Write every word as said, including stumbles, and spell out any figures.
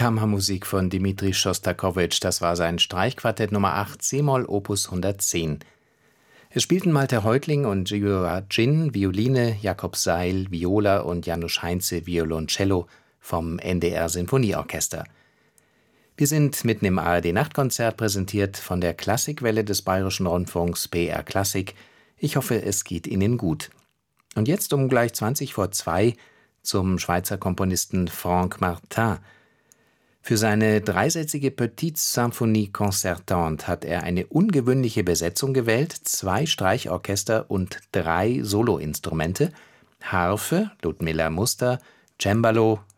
Kammermusik von Dmitri Schostakowitsch, das war sein Streichquartett Nummer acht, c-Moll, Opus hundertzehn. Es spielten Malte Häutling und Gyula Djin Violine, Jakob Seil Viola und Janusz Heinze Violoncello vom N D R Sinfonieorchester. Wir sind mitten im A R D-Nachtkonzert, präsentiert von der Klassikwelle des Bayerischen Rundfunks B R Klassik. Ich hoffe, es geht Ihnen gut. Und jetzt um gleich zwanzig vor zwei zum Schweizer Komponisten Franck Martin. Für seine dreisätzige Petite Symphonie concertante hat er eine ungewöhnliche Besetzung gewählt, zwei Streichorchester und drei Soloinstrumente, Harfe, Ludmilla Muster, Cembalo,